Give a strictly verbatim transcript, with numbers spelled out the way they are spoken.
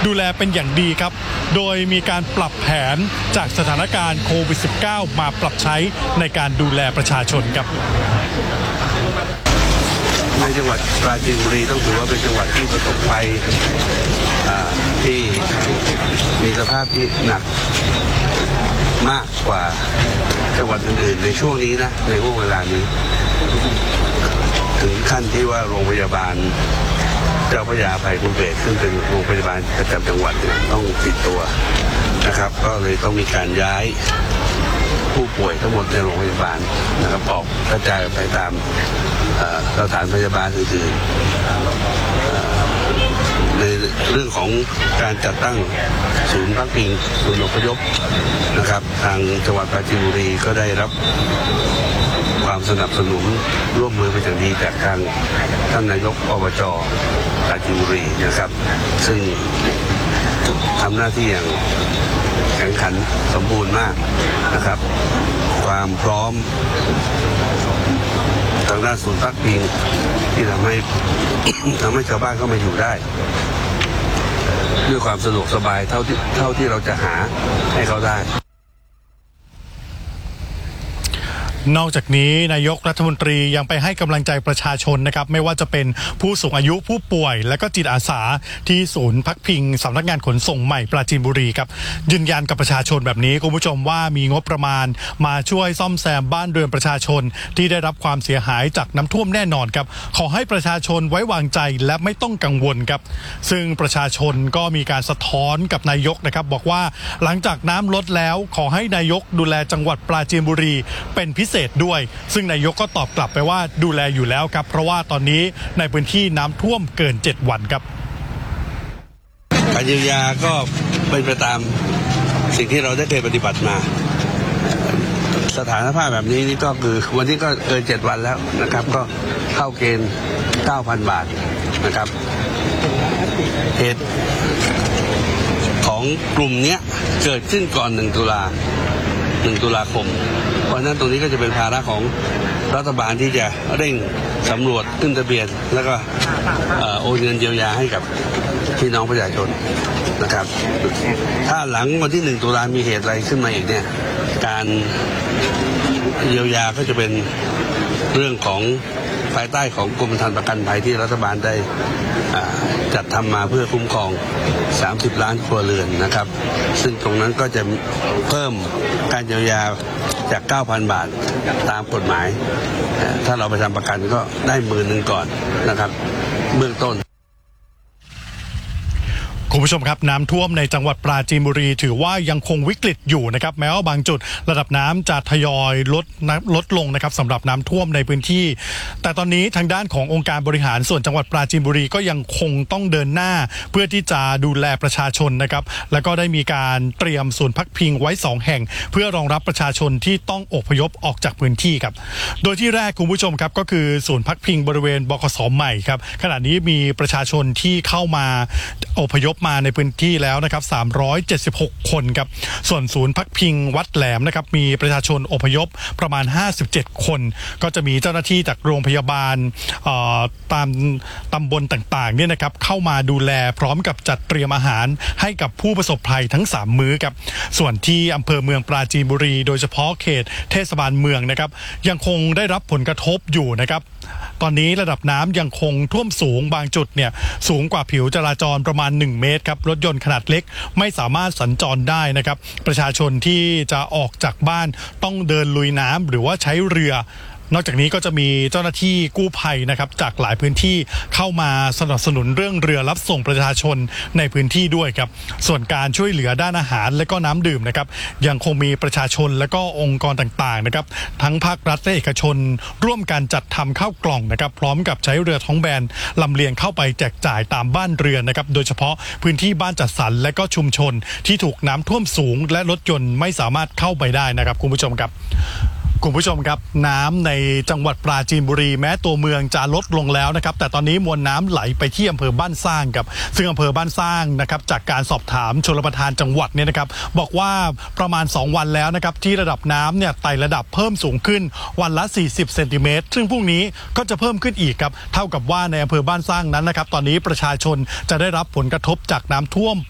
ดูแลเป็นอย่างดีครับโดยมีการปรับแผนจากสถานการณ์โควิด สิบเก้า มาปรับใช้ในการดูแลประชาชนครับในจังหวัดปราจีนบุรีต้องถือว่าเป็นจังหวัดที่ประสบภัยที่มีสภาพที่หนักมากกว่าจังหวัดอื่นๆในช่วงนี้นะในช่วงเวลานี้ถึงขั้นที่ว่าโรงพยาบาลเจ้าพระยาอภัยภูเบศรซึ่งเป็นโรงพยาบาลประจำจังหวัดต้องปิดตัวนะครับก็เลยต้องมีการย้ายผู้ป่วยทั้งหมดในโรงพยาบาลนะครับออกกระจายไปตามสถานพยาบาลอื่นๆในเรื่องของการจัดตั้งศูนย์พักพิงศูนย์อพยพนะครับทางจังหวัดปราจีนบุรีก็ได้รับความสนับสนุนร่วมมือเป็นอย่างดีจากทางท่านนายกอบจ.ปราจีนบุรีนะครับซึ่งทำหน้าที่อย่างแข่งขันสมบูรณ์มากนะครับความพร้อมทางด้านศูนย์พักพิงที่ทำให้ทำให้ชาวบ้านเข้ามาอยู่ได้ด้วยความสะดวกสบายเท่าที่เท่าที่เราจะหาให้เขาได้นอกจากนี้นายกรัฐมนตรียังไปให้กำลังใจประชาชนนะครับไม่ว่าจะเป็นผู้สูงอายุผู้ป่วยและก็จิตอาสาที่ศูนย์พักพิงสำนักงานขนส่งใหม่ปราจีนบุรีครับยืนยันกับประชาชนแบบนี้คุณผู้ชมว่ามีงบประมาณมาช่วยซ่อมแซมบ้านเรือนประชาชนที่ได้รับความเสียหายจากน้ำท่วมแน่นอนครับขอให้ประชาชนไว้วางใจและไม่ต้องกังวลครับซึ่งประชาชนก็มีการสะท้อนกับนายกนะครับบอกว่าหลังจากน้ำลดแล้วขอให้นายกดูแลจังหวัดปราจีนบุรีเป็นพิเศษด้วยซึ่งนายกก็ตอบกลับไปว่าดูแลอยู่แล้วครับเพราะว่าตอนนี้ในพื้นที่น้ำท่วมเกินเจ็ดวันครับการเยียวยาก็เป็นไปตามสิ่งที่เราได้เคยปฏิบัติมาสถานภาพแบบนี้นี่ก็คือวันนี้ก็เกินเจ็ดวันแล้วนะครับก็เข้าเกณฑ์ เก้าพัน บาทนะครับเหตุของกลุ่มนี้เกิดขึ้นก่อนหนึ่งตุลาหนึ่งตุลาคมเพราะฉะนั้นตรงนี้ก็จะเป็นภาระของรัฐบาลที่จะเร่งสำรวจขึ้นทะเบียนแล้วก็โอนเงินเยียวยาให้กับพี่น้องประชาชนนะครับถ้าหลังวันที่หนึ่งตุลามีเหตุอะไรขึ้นมาอีกเนี่ยการเยียวยาก็จะเป็นเรื่องของภายใต้ของกรมธรรม์ประกันภัยที่รัฐบาลได้จัดทำมาเพื่อคุ้มครองสามสิบล้านครัวเรือนนะครับซึ่งตรงนั้นก็จะเพิ่มการเยียวยาจาก เก้าพัน บาทตามกฎหมายถ้าเราไปทำประกันก็ได้หมื่นหนึ่งก่อนนะครับเบื้องต้นคุณผู้ชมครับน้ำท่วมในจังหวัดปราจีนบุรีถือว่ายังคงวิกฤตอยู่นะครับแม้ว่าบางจุดระดับน้ำจะทยอยลดลดลงนะครับสำหรับน้ำท่วมในพื้นที่แต่ตอนนี้ทางด้านขององค์การบริหารส่วนจังหวัดปราจีนบุรีก็ยังคงต้องเดินหน้าเพื่อที่จะดูแลประชาชนนะครับแล้วก็ได้มีการเตรียมศูนย์พักพิงไว้สองแห่งเพื่อรองรับประชาชนที่ต้องอพยพออกจากพื้นที่ครับโดยที่แรกคุณผู้ชมครับก็คือศูนย์พักพิงบริเวณบขส.ใหม่ครับขณะนี้มีประชาชนที่เข้ามาอพยพมาในพื้นที่แล้วนะครับสามร้อยเจ็ดสิบหกคนครับส่วนศูนย์พักพิงวัดแหลมนะครับมีประชาชนอพยพประมาณห้าสิบเจ็ดคนก็จะมีเจ้าหน้าที่จากโรงพยาบาลตามตำบลต่างๆเนี่ยนะครับเข้ามาดูแลพร้อมกับจัดเตรียมอาหารให้กับผู้ประสบภัยทั้งสามมื้อครับส่วนที่อำเภอเมืองปราจีนบุรีโดยเฉพาะเขตเทศบาลเมืองนะครับยังคงได้รับผลกระทบอยู่นะครับตอนนี้ระดับน้ำยังคงท่วมสูงบางจุดเนี่ยสูงกว่าผิวจราจรประมาณหนึ่งเมตรครับรถยนต์ขนาดเล็กไม่สามารถสัญจรได้นะครับประชาชนที่จะออกจากบ้านต้องเดินลุยน้ำหรือว่าใช้เรือนอกจากนี้ก็จะมีเจ้าหน้าที่กู้ภัยนะครับจากหลายพื้นที่เข้ามาสนับสนุนเรื่องเรือรับส่งประชาชนในพื้นที่ด้วยครับส่วนการช่วยเหลือด้านอาหารและก็น้ำดื่มนะครับยังคงมีประชาชนและก็องค์กรต่างๆนะครับทั้งภาครัฐและเอกชนร่วมกันจัดทำข้าวกล่องนะครับพร้อมกับใช้เรือท้องแบนลำเลียงเข้าไปแจกจ่ายตามบ้านเรือนนะครับโดยเฉพาะพื้นที่บ้านจัดสรรและก็ชุมชนที่ถูกน้ำท่วมสูงและรถยนต์ไม่สามารถเข้าไปได้นะครับคุณผู้ชมครับคุณผู้ชมครับน้ำในจังหวัดปราจีนบุรีแม้ตัวเมืองจะลดลงแล้วนะครับแต่ตอนนี้มวลน้ำไหลไปที่อำเภอบ้านสร้างครับซึ่งอำเภอบ้านสร้างนะครับจากการสอบถามชลประทานจังหวัดเนี่ยนะครับบอกว่าประมาณสองวันแล้วนะครับที่ระดับน้ำเนี่ยไต่ระดับเพิ่มสูงขึ้นวันละสี่สิบเซนติเมตรซึ่งพรุ่งนี้ก็จะเพิ่มขึ้นอีกครับเท่ากับว่าในอำเภอบ้านสร้างนั้นนะครับตอนนี้ประชาชนจะได้รับผลกระทบจากน้ำท่วม